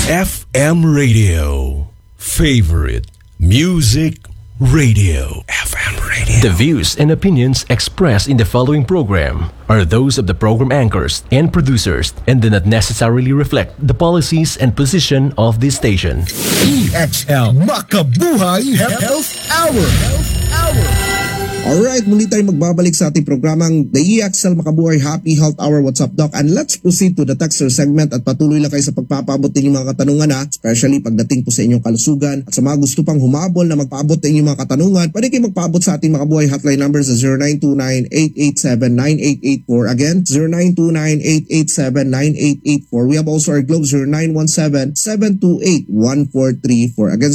FM Radio. Favorite Music Radio. FM Radio. The views and opinions expressed in the following program are those of the program anchors and producers and do not necessarily reflect the policies and position of this station. EXL Makabuhay Health Hour. Alright, muli tayo magbabalik sa ating programang The EXL Makabuhay Happy Health Hour. What's up, Doc? And let's proceed to the texter segment at patuloy lang kayo sa pagpapaabot din yung mga katanungan especially pagdating po sa inyong kalusugan. At sa mga gusto pang humabol na magpaabot din yung mga katanungan, pwede kayo magpaabot sa ating Makabuhay hotline number sa 0929-887-9884. Again, 0929-887-9884. We have also our Globe 0917-728-1434. Again,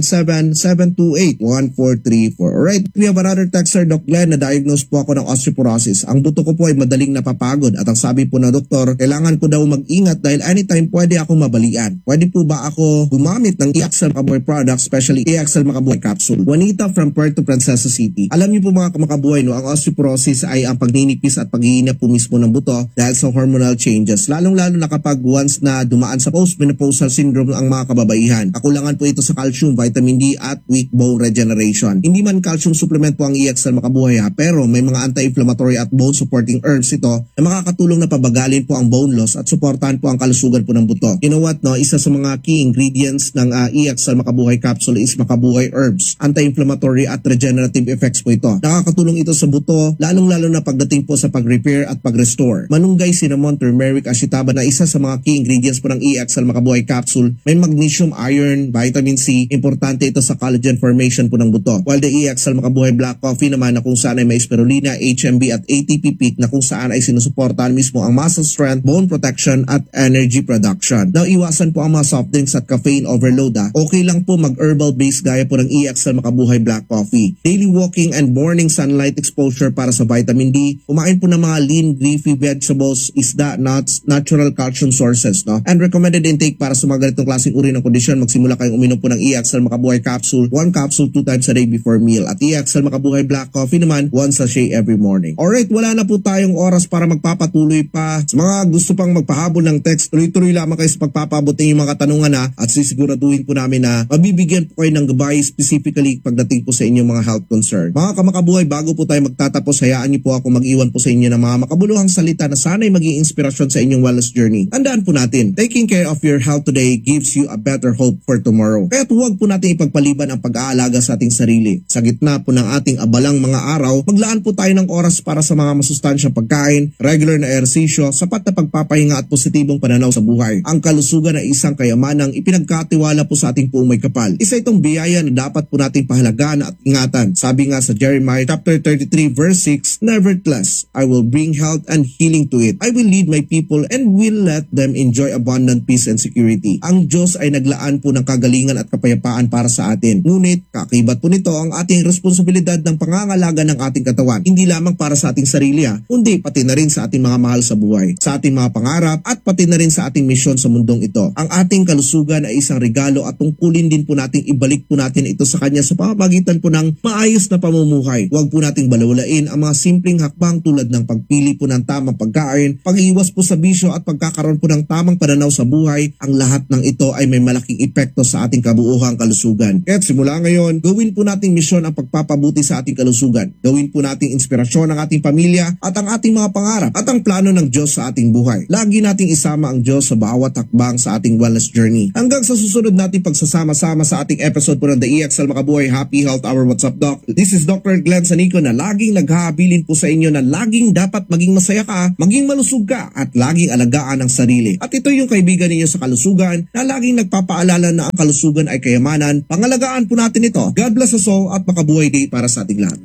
0917-728-1434. Alright, we have another texter. Sir Doc Glenn, na-diagnose po ako ng osteoporosis. Ang buto ko po ay madaling napapagod at ang sabi po na doktor, kailangan ko daw mag-ingat dahil anytime pwede akong mabalian. Pwede po ba ako gumamit ng EXL Makabuhay product, especially EXL Makabuhay capsule? Juanita from Puerto Princesa City. Alam niyo po mga makabuhay, no, ang osteoporosis ay ang pagninipis at pag-iinap po mismo ng buto dahil sa hormonal changes. Lalong-lalo na kapag once na dumaan sa postmenopausal syndrome ang mga kababaihan. Kakulangan po ito sa calcium, vitamin D at weak bone regeneration. Hindi man calcium supplement po ang EXL Makabuhay pero may mga anti-inflammatory at bone supporting herbs ito na makakatulong na pabagalin po ang bone loss at suportahan po ang kalusugan po ng buto. You know what, no? Isa sa mga key ingredients ng EXL Makabuhay capsule is Makabuhay herbs. Anti-inflammatory at regenerative effects po ito. Nakakatulong ito sa buto, lalong-lalo na pagdating po sa pag-repair at pag-restore. Manunggay, cinnamon, turmeric, ashitaba na isa sa mga key ingredients po ng EXL Makabuhay capsule. May magnesium, iron, vitamin C. Importante ito sa collagen formation po ng buto. While the EXL Makabuhay black coffee naman na kung saan ay may spirulina, HMB at ATP peak na kung saan ay sinusuportahan mismo ang muscle strength, bone protection at energy production. Now, iwasan po ang mga soft drinks at caffeine overload. Okay lang po mag-herbal base gaya po ng EXL Makabuhay black coffee. Daily walking and morning sunlight exposure para sa vitamin D. Kumain po ng mga lean, leafy vegetables, isda, nuts, natural calcium sources. No? And recommended intake para sa mga ganitong klaseng uri ng kondisyon, magsimula kayong uminom po ng EXL Makabuhay capsule, 1 capsule 2 times a day before meal. At EXL Makabuhay black coffee naman, 1 sachet every morning. Alright, wala na po tayong oras para magpapatuloy pa. Sa mga gusto pang magpahabol ng text, tuloy-tuloy lamang kayo sa pagpapabot ng mga katanungan at sisiguraduhin po namin na mabibigyan po kayo ng gabay specifically pagdating po sa inyong mga health concern. Mga kamakabuhay, bago po tayo magtatapos, hayaan niyo po ako mag-iwan po sa inyo ng mga makabuluhang salita na sana'y maging inspirasyon sa inyong wellness journey. Tandaan po natin, taking care of your health today gives you a better hope for tomorrow. Kaya't huwag po natin ipagpaliban ang pag-aalaga sa ating sarili. Sa gitna po ng ating abalang mga araw, maglaan po tayo ng oras para sa mga masustansyang pagkain, regular na ehersisyo, sapat na pagpapahinga at positibong pananaw sa buhay. Ang kalusugan ay isang kayamanang ipinagkatiwala po sa ating puong may kapal. Isa itong biyaya na dapat po nating pahalagaan at ingatan. Sabi nga sa Jeremiah chapter 33 verse 6, nevertheless, I will bring health and healing to it. I will lead my people and will let them enjoy abundant peace and security. Ang Diyos ay naglaan po ng kagalingan at kapayapaan para sa atin. Ngunit, kakibat po nito ang ating responsibilidad ng pangangalaga ng ating katawan. Hindi lamang para sa ating sarili, kundi pati na rin sa ating mga mahal sa buhay, sa ating mga pangarap at pati na rin sa ating misyon sa mundong ito. Ang ating kalusugan ay isang regalo at tungkulin din po nating ibalik po natin ito sa Kanya sa pamamagitan po ng maayos na pamumuhay. Huwag po nating balawalain ang mga simpleng hakbang tulad ng pagpili po ng tamang pagkain, pag-iwas po sa bisyo at pagkakaroon po ng tamang pananaw sa buhay. Ang lahat ng ito ay may malaking epekto sa ating kabuuhang kalusugan. Kaya simula ngayon, gawin po nating misyon ang pagpapabuti sa ating kalusugan. Gawin po nating inspirasyon ang ating pamilya at ang ating mga pangarap at ang plano ng Diyos sa ating buhay. Lagi nating isama ang Diyos sa bawat hakbang sa ating wellness journey. Hanggang sa susunod nating pagsasama-sama sa ating episode po ng The EXL Makabuhay Happy Health Hour. What's up, Doc? This is Dr. Glenn Sanico na laging naghahabilin po sa inyo na laging dapat maging masaya ka, maging malusog ka at laging alagaan ang sarili. At ito yung kaibigan ninyo sa kalusugan na laging nagpapaalala na ang kalusugan ay kayamanan. Pangalagaan po natin ito. God bless us all at makabuhay day para sa ating lahat.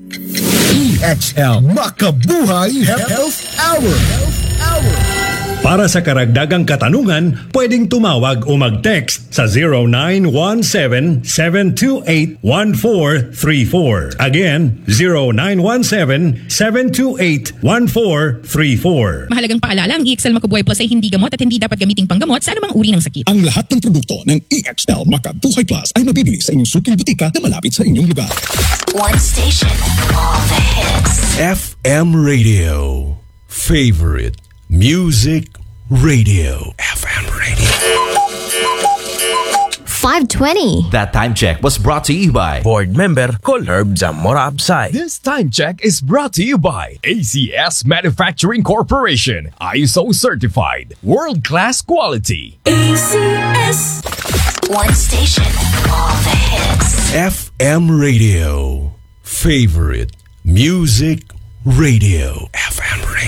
EXL Makabuhay Health Hour. Para sa karagdagang katanungan, pwedeng tumawag o mag-text sa 0917-728-1434. Again, 0917-728-1434. Mahalagang paalala, ang EXL Makabuhay Plus ay hindi gamot at hindi dapat gamiting panggamot sa anumang uri ng sakit. Ang lahat ng produkto ng EXL Makabuhay Plus ay mabibili sa inyong suking butika na malapit sa inyong lugar. One station, all the hits. FM Radio. Favorite Music Radio. FM Radio. 5:20. That time check was brought to you by Board member Colherb Zamora Absay. This time check is brought to you by ACS Manufacturing Corporation. ISO certified. World-class quality. ACS. One station, all the hits. FM Radio. Favorite Music Radio. FM Radio.